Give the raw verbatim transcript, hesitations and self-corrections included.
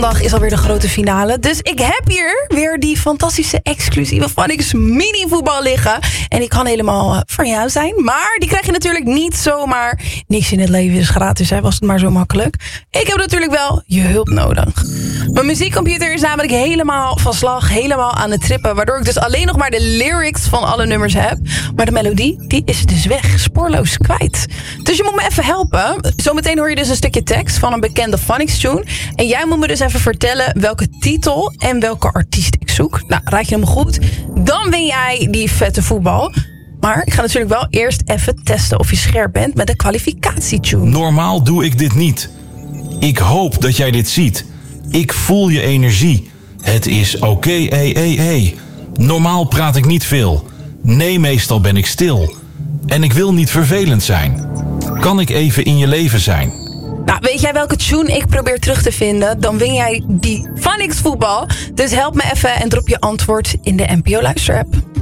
Maandag is alweer de grote finale. Dus ik heb hier weer die fantastische exclusieve Phonics mini voetbal liggen. En die kan helemaal voor jou zijn. Maar die krijg je natuurlijk niet zomaar. Niks in het leven is gratis, hè? Was het maar zo makkelijk. Ik heb natuurlijk wel je hulp nodig. Mijn muziekcomputer is namelijk helemaal van slag. Helemaal aan het trippen. Waardoor ik dus alleen nog maar de lyrics van alle nummers heb. Maar de melodie, die is dus weg. Spoorloos kwijt. Dus je moet me even helpen. Zometeen hoor je dus een stukje tekst van een bekende Phonics tune. En jij moet me dus even vertellen welke titel en welke artiest ik zoek. Nou, raad je hem goed? Dan win jij die vette voetbal. Maar ik ga natuurlijk wel eerst even testen of je scherp bent met de kwalificatietune. Normaal doe ik dit niet. Ik hoop dat jij dit ziet. Ik voel je energie. Het is oké, okay, hey, hey, hey. Normaal praat ik niet veel. Nee, meestal ben ik stil. En ik wil niet vervelend zijn. Kan ik even in je leven zijn? Nou, weet jij welke tune ik probeer terug te vinden? Dan win jij die Phonics voetbal. Dus help me even en drop je antwoord in de N P O Luisterapp.